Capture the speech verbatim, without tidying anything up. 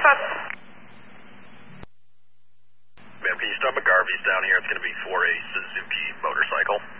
five. Ma'am, can you stop McGarvey's down here? It's going to be for a Suzuki motorcycle.